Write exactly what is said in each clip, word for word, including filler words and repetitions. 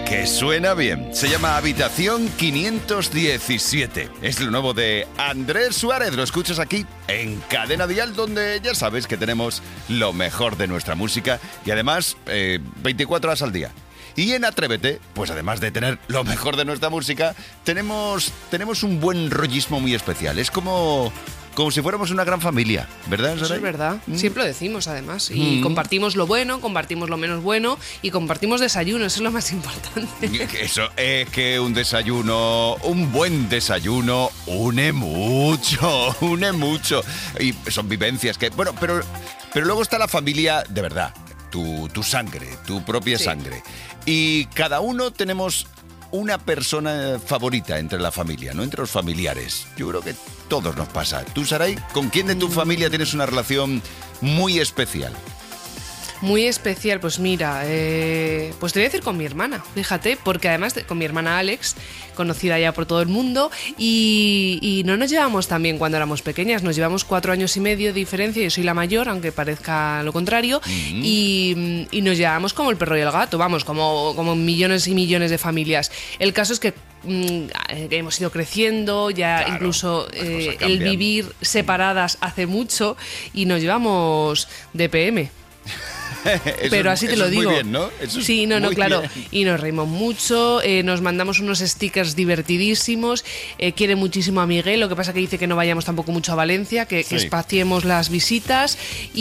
¿A que suena bien? Se llama Habitación quinientos diecisiete. Es lo nuevo de Andrés Suárez. Lo escuchas aquí en Cadena Dial, donde ya sabes que tenemos lo mejor de nuestra música y además eh, veinticuatro horas al día. Y en Atrévete, pues además de tener lo mejor de nuestra música, tenemos, tenemos un buen rollismo muy especial. Es como... Como si fuéramos una gran familia, ¿verdad, Saray? Eso es verdad. ¿Mm? Siempre lo decimos, además. Y mm. compartimos lo bueno, compartimos lo menos bueno y compartimos desayuno. Eso es lo más importante. Eso es que un desayuno, un buen desayuno, une mucho, une mucho. Y son vivencias que... Bueno, pero, pero luego está la familia de verdad. Tu, tu sangre, tu propia sí. sangre. Y cada uno tenemos... una persona favorita entre la familia, no entre los familiares. Yo creo que todos nos pasa. ¿Tú, Saray, con quién de tu familia tienes una relación muy especial? Muy especial, pues mira, eh, pues te voy a decir con mi hermana, fíjate, porque además de, con mi hermana Alex, conocida ya por todo el mundo, y, y no nos llevamos tan bien cuando éramos pequeñas, nos llevamos cuatro años y medio de diferencia, yo soy la mayor, aunque parezca lo contrario, mm-hmm. y, y nos llevamos como el perro y el gato, vamos, como, como millones y millones de familias. El caso es que mm, hemos ido creciendo, ya claro, incluso eh, el vivir separadas hace mucho, y nos llevamos de P M. Pero así te lo digo. Muy bien, ¿no? Eso es sí, no, no, claro. Bien. Y nos reímos mucho, eh, nos mandamos unos stickers divertidísimos. Eh, quiere muchísimo a Miguel, lo que pasa que dice que no vayamos tampoco mucho a Valencia, que, sí. que espaciemos las visitas.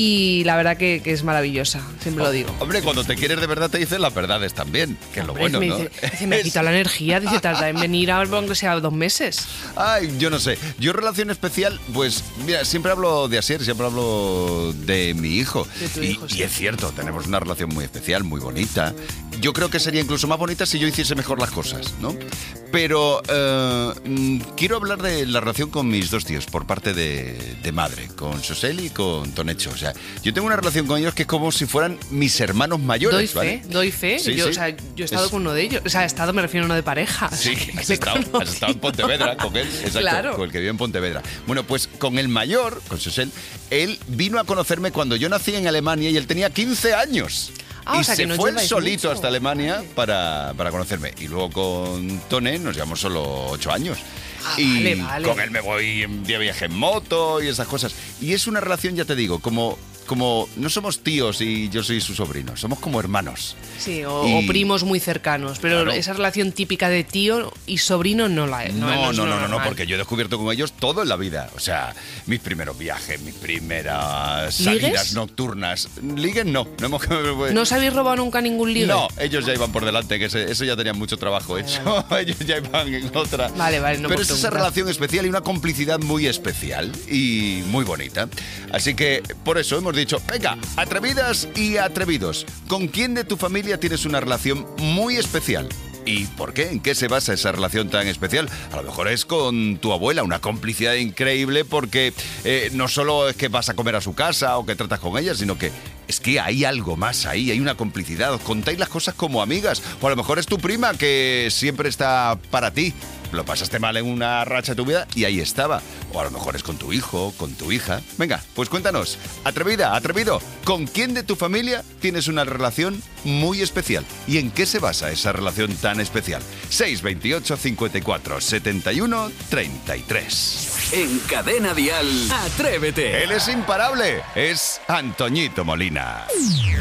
Y la verdad que, que es maravillosa, siempre oh, lo digo. Hombre, cuando te quieres de verdad te dicen las verdades también, que es lo bueno, me ¿no? Dice, dice, me ha quitado la energía, dice, tarda en venir aunque sea dos meses. Ay, yo no sé. Yo relación especial, pues, mira, siempre hablo de Asier, siempre hablo de mi hijo. De tu y, hijo, sí. y es cierto, tenemos una relación muy especial, muy bonita. Yo creo que sería incluso más bonita si yo hiciese mejor las cosas, ¿no? Pero eh, quiero hablar de la relación con mis dos tíos por parte de, de madre, con Sosel y con Tonecho. O sea, yo tengo una relación con ellos que es como si fueran mis hermanos mayores. Doy fe, ¿vale? doy fe. Sí, yo, sí. O sea, yo he estado es... con uno de ellos. O sea, he estado, me refiero a uno de pareja. Sí, has estado, has estado en Pontevedra con él. Exacto, claro. Con el que vive en Pontevedra. Bueno, pues con el mayor, con Sosel, él vino a conocerme cuando yo nací en Alemania y él tenía quince años. Ah, y o sea, se que no fue él solito mucho. hasta Alemania para, para conocerme. Y luego con Tone nos llevamos solo ocho años. Ah, y vale, vale. con él me voy de viaje en moto y esas cosas. Y es una relación, ya te digo, como... como no somos tíos y yo soy su sobrino, somos como hermanos. Sí, o, y... o primos muy cercanos, pero claro. esa relación típica de tío y sobrino no la es. No, no, no, no, no, no, no, porque yo he descubierto con ellos todo en la vida. O sea, mis primeros viajes, mis primeras salidas ¿Ligues? nocturnas. Ligues no. No, hemos... ¿No os habéis robado nunca ningún ligue? No, ellos ya iban por delante, que ese, eso ya tenían mucho trabajo vale, hecho. Vale. Ellos ya iban en otra. Vale, vale, no. Pero es esa relación especial y una complicidad muy especial y muy bonita. Así que por eso hemos dicho, venga, atrevidas y atrevidos, ¿con quién de tu familia tienes una relación muy especial? ¿Y por qué? ¿En qué se basa esa relación tan especial? A lo mejor es con tu abuela, una complicidad increíble porque eh, no solo es que vas a comer a su casa o que tratas con ella, sino que es que hay algo más ahí, hay una complicidad, os contáis las cosas como amigas, o a lo mejor es tu prima que siempre está para ti. Lo pasaste mal en una racha de tu vida y ahí estaba. O a lo mejor es con tu hijo, con tu hija. Venga, pues cuéntanos, atrevida, atrevido, ¿con quién de tu familia tienes una relación muy especial? ¿Y en qué se basa esa relación tan especial? seis veintiocho, cincuenta y cuatro, setenta y uno, treinta y tres. En Cadena Dial, Atrévete. Él es imparable, es Antoñito Molina.